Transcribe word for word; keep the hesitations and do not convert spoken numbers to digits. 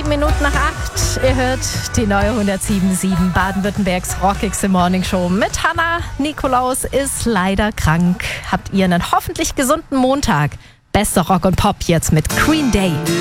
Sieben Minuten nach acht. Ihr hört die neue hundertsieben Komma sieben Baden-Württembergs rockigste Morningshow mit Hannah. Nikolaus ist leider krank. Habt ihr einen hoffentlich gesunden Montag? Bester Rock und Pop jetzt mit Green Day.